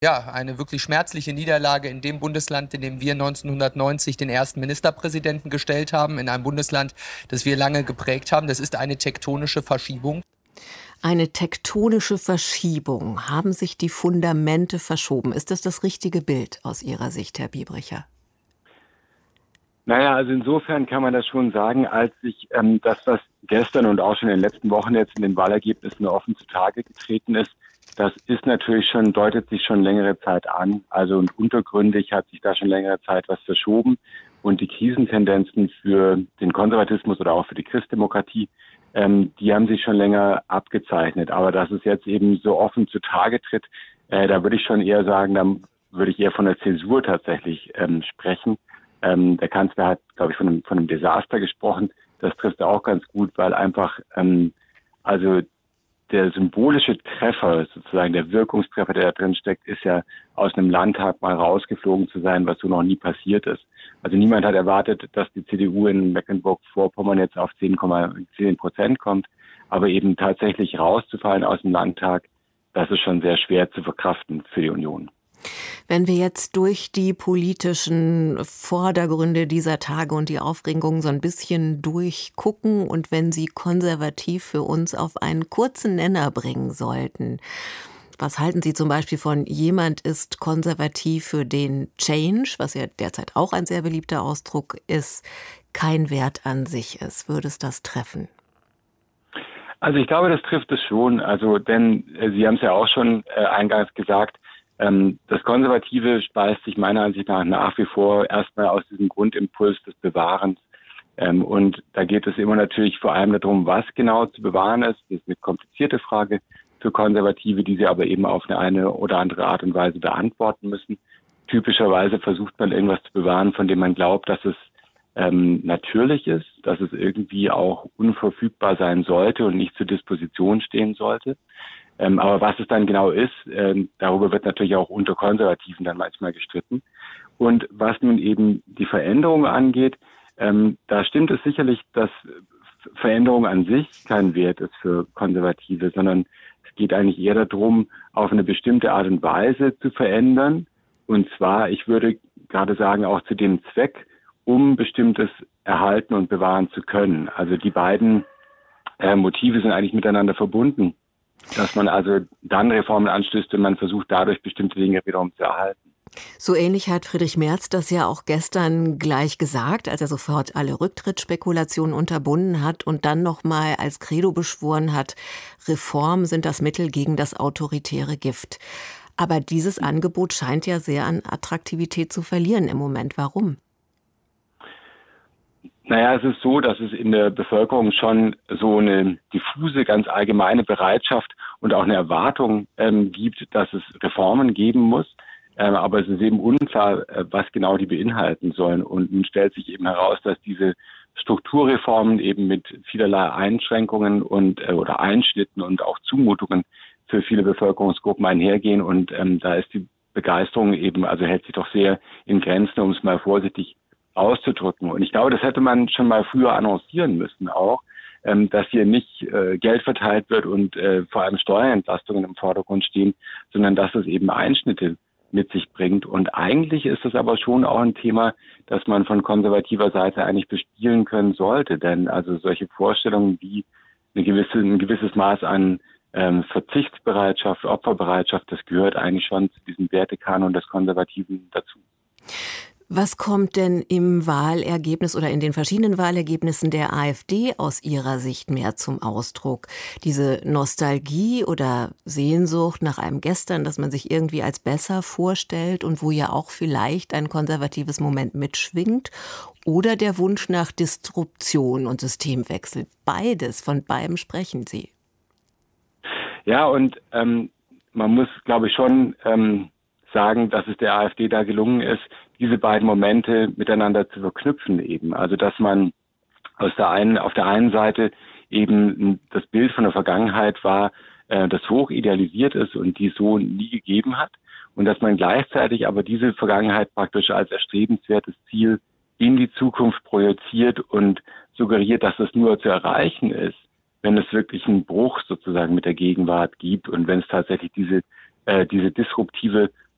Ja, eine wirklich schmerzliche Niederlage in dem Bundesland, in dem wir 1990 den ersten Ministerpräsidenten gestellt haben, in einem Bundesland, das wir lange geprägt haben. Das ist eine tektonische Verschiebung. Eine tektonische Verschiebung. Haben sich die Fundamente verschoben? Ist das das richtige Bild aus Ihrer Sicht, Herr Biebricher? Naja, also insofern kann man das schon sagen, als sich das, was gestern und auch schon in den letzten Wochen jetzt in den Wahlergebnissen offen zutage getreten ist, das ist natürlich schon, deutet sich schon längere Zeit an. Also und untergründig hat sich da schon längere Zeit was verschoben. Und die Krisentendenzen für den Konservatismus oder auch für die Christdemokratie, die haben sich schon länger abgezeichnet. Aber dass es jetzt eben so offen zutage tritt, da würde ich schon eher sagen, da würde ich eher von der Zäsur tatsächlich sprechen. Der Kanzler hat, glaube ich, von einem Desaster gesprochen. Das trifft auch ganz gut, weil einfach also der symbolische Treffer, sozusagen der Wirkungstreffer, der da drin steckt, ist ja aus einem Landtag mal rausgeflogen zu sein, was so noch nie passiert ist. Also niemand hat erwartet, dass die CDU in Mecklenburg-Vorpommern jetzt auf 10,10% kommt, aber eben tatsächlich rauszufallen aus dem Landtag, das ist schon sehr schwer zu verkraften für die Union. Wenn wir jetzt durch die politischen Vordergründe dieser Tage und die Aufregung so ein bisschen durchgucken und wenn Sie konservativ für uns auf einen kurzen Nenner bringen sollten, was halten Sie zum Beispiel von jemand ist konservativ für den Change, was ja derzeit auch ein sehr beliebter Ausdruck ist, kein Wert an sich ist? Würde es das treffen? Also ich glaube, das trifft es schon. Also denn Sie haben es ja auch schon eingangs gesagt, das Konservative speist sich meiner Ansicht nach wie vor erstmal aus diesem Grundimpuls des Bewahrens. Und da geht es immer natürlich vor allem darum, was genau zu bewahren ist. Das ist eine komplizierte Frage für Konservative, die sie aber eben auf eine oder andere Art und Weise beantworten müssen. Typischerweise versucht man irgendwas zu bewahren, von dem man glaubt, dass es natürlich ist, dass es irgendwie auch unverfügbar sein sollte und nicht zur Disposition stehen sollte. Aber was es dann genau ist, darüber wird natürlich auch unter Konservativen dann manchmal gestritten. Und was nun eben die Veränderung angeht, da stimmt es sicherlich, dass Veränderung an sich kein Wert ist für Konservative, sondern es geht eigentlich eher darum, auf eine bestimmte Art und Weise zu verändern. Und zwar, ich würde gerade sagen, auch zu dem Zweck, um Bestimmtes erhalten und bewahren zu können. Also die beiden Motive sind eigentlich miteinander verbunden. Dass man also dann Reformen anstößt, wenn man versucht, dadurch bestimmte Dinge wiederum zu erhalten. So ähnlich hat Friedrich Merz das ja auch gestern gleich gesagt, als er sofort alle Rücktrittsspekulationen unterbunden hat und dann nochmal als Credo beschworen hat, Reformen sind das Mittel gegen das autoritäre Gift. Aber dieses Angebot scheint ja sehr an Attraktivität zu verlieren im Moment. Warum? Naja, es ist so, dass es in der Bevölkerung schon so eine diffuse, ganz allgemeine Bereitschaft und auch eine Erwartung gibt, dass es Reformen geben muss. Aber es ist eben unklar, was genau die beinhalten sollen. Und nun stellt sich eben heraus, dass diese Strukturreformen eben mit vielerlei Einschränkungen und oder Einschnitten und auch Zumutungen für viele Bevölkerungsgruppen einhergehen. Und da ist die Begeisterung eben, also hält sich doch sehr in Grenzen, um es mal vorsichtig auszudrücken. Und ich glaube, das hätte man schon mal früher annoncieren müssen auch, dass hier nicht Geld verteilt wird und vor allem Steuerentlastungen im Vordergrund stehen, sondern dass es eben Einschnitte mit sich bringt. Und eigentlich ist das aber schon auch ein Thema, das man von konservativer Seite eigentlich bespielen können sollte. Denn also solche Vorstellungen wie ein gewisses Maß an Verzichtsbereitschaft, Opferbereitschaft, das gehört eigentlich schon zu diesem Wertekanon des Konservativen dazu. Was kommt denn im Wahlergebnis oder in den verschiedenen Wahlergebnissen der AfD aus Ihrer Sicht mehr zum Ausdruck? Diese Nostalgie oder Sehnsucht nach einem Gestern, das man sich irgendwie als besser vorstellt und wo ja auch vielleicht ein konservatives Moment mitschwingt? Oder der Wunsch nach Disruption und Systemwechsel? Beides, von beidem sprechen Sie. Ja, und man muss, glaube ich, schon sagen, dass es der AfD da gelungen ist, diese beiden Momente miteinander zu verknüpfen eben. Also dass man auf der einen Seite eben das Bild von der Vergangenheit war, das hoch idealisiert ist und die es so nie gegeben hat. Und dass man gleichzeitig aber diese Vergangenheit praktisch als erstrebenswertes Ziel in die Zukunft projiziert und suggeriert, dass es nur zu erreichen ist, wenn es wirklich einen Bruch sozusagen mit der Gegenwart gibt und wenn es tatsächlich diese disruptive